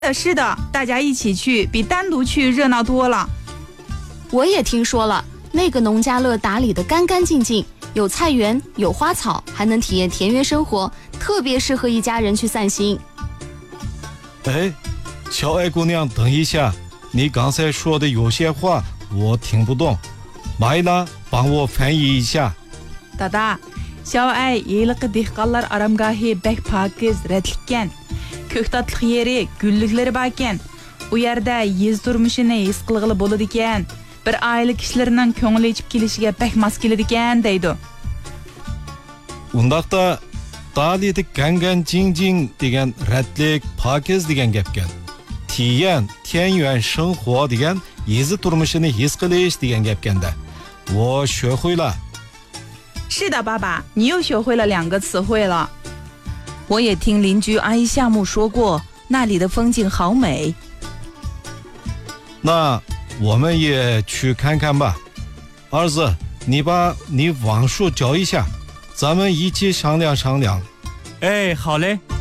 是的，大家一起去比单独去热闹多了。 我也听说了，那个农家乐打理得干干净净，有菜园，有花草，还能体验田园生活，特别适合一家人去散心。 哎，小爱姑娘，等一下，你刚才说的有些话我听不懂，麦娜帮我翻译一下。 Dada, Xiaoay yilqi dehqonlar aramgohi bek pokiz ratlikkan. Ko'ktatliq yeri, gulliklari bor ekan. U yerda yez turmushini his qilg'ili bo'ladi ekan. Bir oila kishilarining ko'ngli ichib kelishiga bek mos keladi ekan deydi. Undaqda dalidi gangan-jing-jing degan ratlik, pokiz degan gapkan. Tiyan, tianyuan shenghuo degan yezi turmushini his qilish degan gapkanda. 我学会了。 是的，爸爸，你又学会了2个词汇了。 我也听邻居阿姨夏木说过，那里的风景好美。 那我们也去看看吧。儿子，你把你王叔叫一下，咱们一起商量商量。 哎，好嘞。